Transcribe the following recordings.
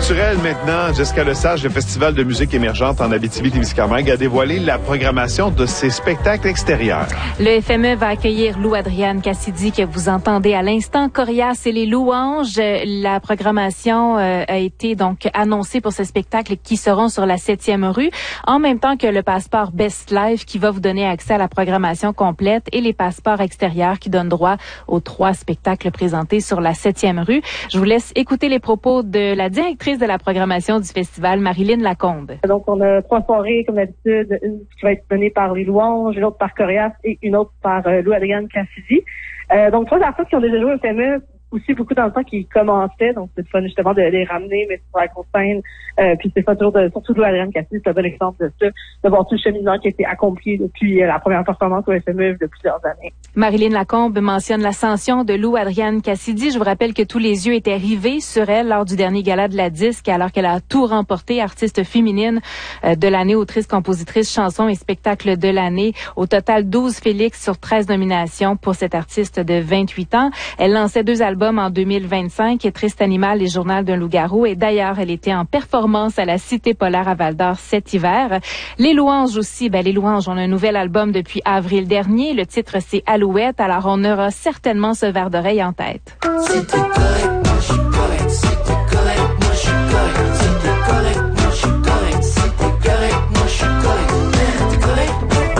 culturelle maintenant. Jessica Lesage, le Festival de musique émergente en Abitibi-Témiscamingue, a dévoilé la programmation de ses spectacles extérieurs. Le FME va accueillir Lou Adrienne Cassidy, que vous entendez à l'instant, Corias et les Louanges. La programmation a été donc annoncée pour ce spectacle qui seront sur la 7e rue, en même temps que le passeport Best Life qui va vous donner accès à la programmation complète et les passeports extérieurs qui donnent droit aux 3 spectacles présentés sur la 7e rue. Je vous laisse écouter les propos de la directrice de la programmation du festival, Marilyn Lacombe. Donc, on a 3 soirées, comme d'habitude, une qui va être donnée par les Louanges, une autre par Corias et une autre par Lou Adrienne Cassidy. Donc, 3 artistes qui ont déjà joué au FME, aussi beaucoup dans le temps qui commençaient, donc c'est fun justement de les ramener, mais sur la grosse scène. Puis c'est fun surtout Lou Adrienne Cassidy, c'est un bon exemple de ça, de voir tout le cheminement qui a été accompli depuis la première performance au FME de plusieurs années. Marilyn Lacombe mentionne l'ascension de Lou Adrienne Cassidy. Je vous rappelle que tous les yeux étaient rivés sur elle lors du dernier gala de la disque, alors qu'elle a tout remporté, artiste féminine de l'année, autrice, compositrice, chanson et spectacle de l'année. Au total, 12 Félix sur 13 nominations pour cette artiste de 28 ans. Elle lançait 2 albums en 2025, Triste Animal et Journal d'un loup-garou. Et d'ailleurs, elle était en performance à la Cité Polaire à Val-d'Or cet hiver. Les Louanges aussi, les Louanges ont un nouvel album depuis avril dernier. Le titre, c'est Alouette. Alors, on aura certainement ce verre d'oreille en tête. Si t'es correct, moi je suis correct. Si t'es correct, moi je suis correct. Si t'es correct, moi je suis correct. Si t'es correct, moi je suis correct. T'es correct?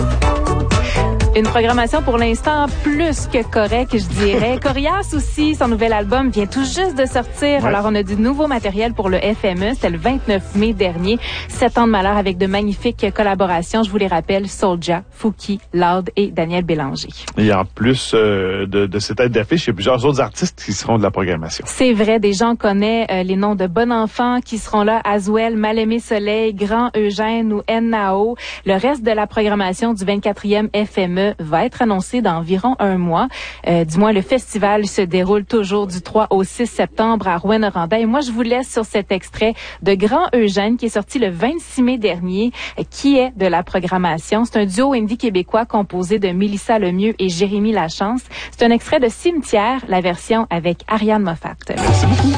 Une programmation pour l'instant plus que correcte, je dirais. Corias aussi, son nouvel album vient tout juste de sortir. Ouais. Alors, on a du nouveau matériel pour le FME. C'était le 29 mai dernier. 7 ans de malheur avec de magnifiques collaborations. Je vous les rappelle, Soulja, Fouki, Loud et Daniel Bélanger. Et en plus de cette tête d'affiche, il y a plusieurs autres artistes qui seront de la programmation. C'est vrai, des gens connaissent les noms de Bon Enfant qui seront là. Azuel, Mal-Aimé Soleil, Grand Eugène ou Nao. Le reste de la programmation du 24e FME va être annoncé dans environ un mois. Du moins, le festival se déroule toujours du 3 au 6 septembre à Rouyn-Noranda. Et moi, je vous laisse sur cet extrait de Grand Eugène qui est sorti le 26 mai dernier, qui est de la programmation. C'est un duo indie québécois composé de Mélissa Lemieux et Jérémy Lachance. C'est un extrait de Cimetière, la version avec Ariane Moffat. Merci beaucoup.